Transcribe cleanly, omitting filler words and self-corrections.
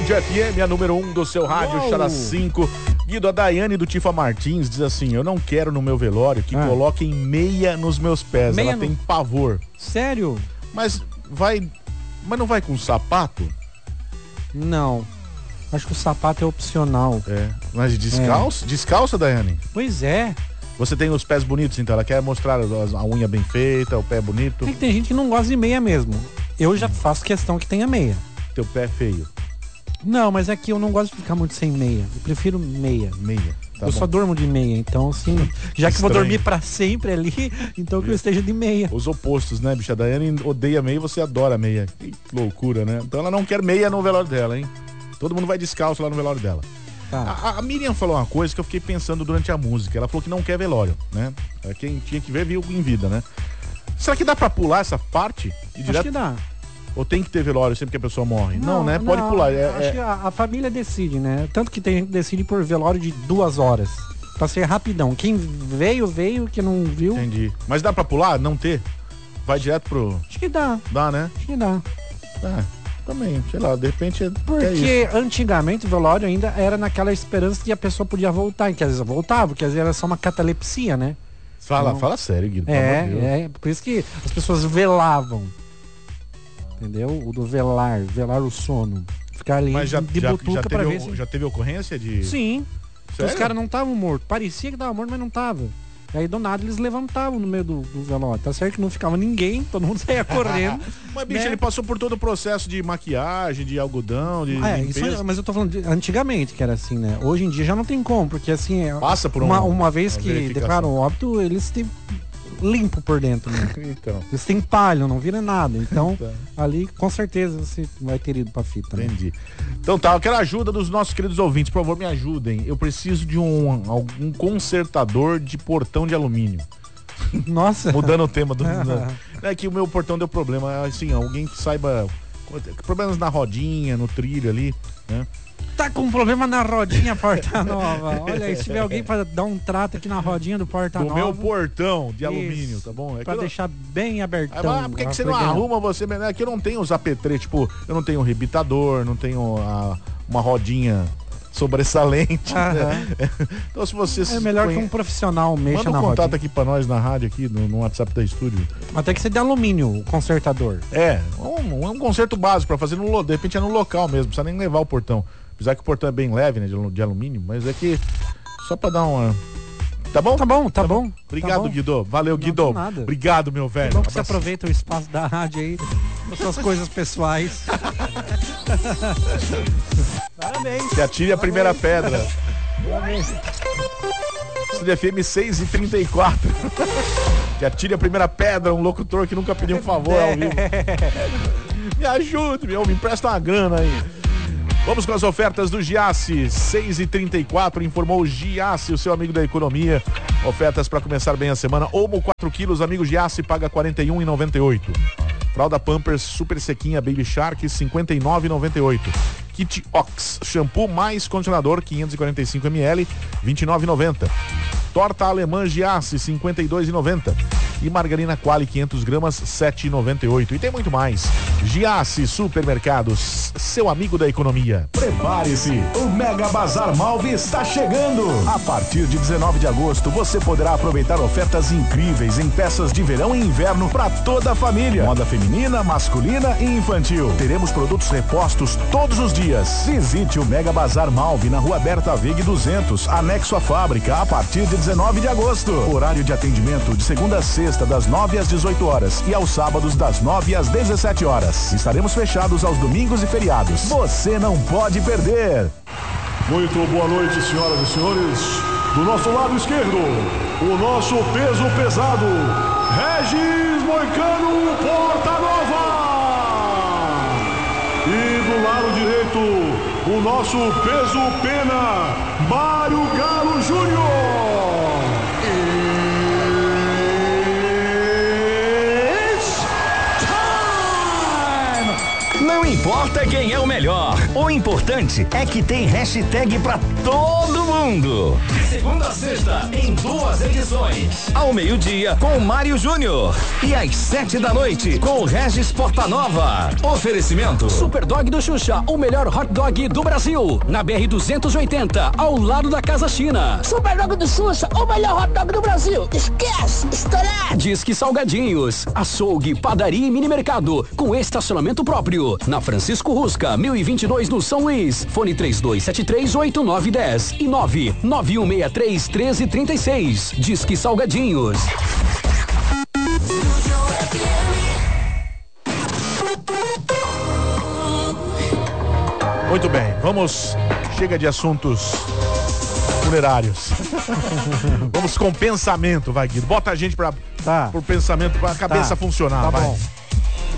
Rádio FM, a número 1 do seu rádio, Xará 5. Guido, a Daiane do Tifa Martins diz assim: eu não quero no meu velório que coloquem meia nos meus pés. Meia ela tem pavor. Sério? Mas não vai com sapato? Não. Acho que o sapato é opcional. Mas descalço? Descalça, Daiane? Pois é. Você tem os pés bonitos, então? Ela quer mostrar a unha bem feita, o pé bonito? É que tem gente que não gosta de meia mesmo. Eu já faço questão que tenha meia. Teu pé é feio? Não, mas é que eu não gosto de ficar muito sem meia. Eu prefiro meia. Meia. Tá eu bom. Só durmo de meia, então assim, já que eu vou dormir pra sempre ali, então que eu esteja de meia. Os opostos, né, bicha? A Daiane odeia meia e você adora meia. Que loucura, né? Então ela não quer meia no velório dela, hein? Todo mundo vai descalço lá no velório dela. Tá. A Miriam falou uma coisa que eu fiquei pensando durante a música. Ela falou que não quer velório, né? Quem tinha que ver, viu em vida, né? Será que dá pra pular essa parte? Acho que dá. Ou tem que ter velório sempre que a pessoa morre? Não, né? Pode pular. Acho que a família decide, né? Tanto que tem gente que decide por velório de 2 horas. Pra ser rapidão. Quem veio, que não viu. Entendi. Mas dá pra pular? Não ter? Vai direto pro... Acho que dá. Dá, né? Acho que dá. Também, sei lá, de repente porque antigamente o velório ainda era naquela esperança que a pessoa podia voltar, que às vezes voltava, porque às vezes era só uma catalepsia, né? Fala sério, Guido. Por isso que as pessoas velavam. Entendeu? O do velar o sono. Ficar ali de butuca pra ver se... Já teve ocorrência de... Sim. Os caras não estavam mortos. Parecia que tava morto, mas não tava. Aí do nada eles levantavam no meio do velório. Tá certo que não ficava ninguém, todo mundo saía correndo. Mas, bicho, ele passou por todo o processo de maquiagem, de algodão, de isso, mas eu tô falando antigamente que era assim, né? Hoje em dia já não tem como, porque assim... Passa por uma vez que declaram óbito, eles têm limpo por dentro, né? Então. Eles têm palho, não vira nada. Então, ali com certeza você vai ter ido pra fita. Entendi. Né? Então tá, eu quero a ajuda dos nossos queridos ouvintes. Por favor, me ajudem. Eu preciso de um consertador de portão de alumínio. Nossa. Mudando o tema do... É que o meu portão deu problema. Assim, alguém que saiba... Problemas na rodinha, no trilho ali, né? Tá com problema na rodinha Porta Nova. Olha aí, se tiver alguém pra dar um trato aqui na rodinha do Porta Nova. Do meu portão de alumínio, tá bom? Pra deixar bem abertão. Por que você não arruma você? É que eu não tenho os apetrechos, tipo, eu não tenho um rebitador, não tenho uma rodinha sobressalente. Né? Então se você... É melhor que um profissional mexa na rodinha. Manda um contato aqui pra nós na rádio, aqui no WhatsApp da estúdio. Até que você dê alumínio, o consertador. Um conserto básico pra fazer de repente é no local mesmo, não precisa nem levar o portão. Apesar que o portão é bem leve, né, de alumínio, mas é que só pra dar uma... Tá bom? Tá bom. Obrigado, tá bom. Guido. Valeu, Guido. Nada. Obrigado, meu velho. É bom que você aproveita o espaço da rádio aí, com suas coisas pessoais. Parabéns. Que atire a primeira pedra. CDFM 6h34. Que atire a primeira pedra, um locutor que nunca pediu um favor ao vivo. Me ajude, me empresta uma grana aí. Vamos com as ofertas do Giasse, 6h34, informou o Giasse, o seu amigo da economia. Ofertas para começar bem a semana. Omo 4 quilos, amigo Giasse, paga R$ 41,98. Fralda Pampers Super Sequinha Baby Shark, R$ 59,98. Kit Ox, shampoo mais condicionador, 545 ml, R$ 29,90. Torta alemã Giasse, R$ 52,90. E margarina Quali 500 gramas, R$ 7,98. E tem muito mais. Giasse Supermercados, seu amigo da economia. Prepare-se, o Mega Bazar Malve está chegando. A partir de 19 de agosto, você poderá aproveitar ofertas incríveis em peças de verão e inverno para toda a família. Moda feminina, masculina e infantil. Teremos produtos repostos todos os dias. Visite o Mega Bazar Malve na Rua Berta Vig 200, anexo à fábrica, a partir de 19 de agosto. Horário de atendimento de segunda a sexta, das 9 às 18 horas e aos sábados das 9 às 17 horas. Estaremos fechados aos domingos e feriados. Você não pode perder. Muito boa noite, senhoras e senhores. Do nosso lado esquerdo, o nosso peso pesado, Regis Moicano Porta Nova. E do lado direito, o nosso peso pena, Mário Galo Júnior. Não importa quem é o melhor, o importante é que tem hashtag pra todo mundo. Mundo. De segunda a sexta, em 2 edições. Ao meio-dia, com Mário Júnior. E às 7 da noite, com Regis Portanova. Oferecimento Superdog do Xuxa, o melhor hot dog do Brasil. Na BR-280, ao lado da Casa China. Superdog do Xuxa, o melhor hot dog do Brasil. Esquece, estourado. Disque Salgadinhos, açougue, padaria e mini mercado, com estacionamento próprio. Na Francisco Rusca, 1022 no São Luís. Fone 32738910 e 991631336. Disque Salgadinhos. Muito bem, vamos. Chega de assuntos funerários. Vamos com pensamento, vai, Guido. Bota a gente pro pensamento, pra cabeça funcionar, Tá vai. bom.